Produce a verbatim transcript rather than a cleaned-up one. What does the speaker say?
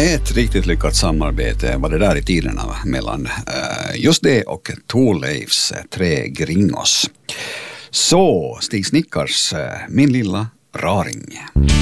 Ett riktigt lyckat samarbete var det där i tiderna mellan uh, just det och Thorleifs Tre Gringos. Så, Stig Snickars uh, Min lilla raring.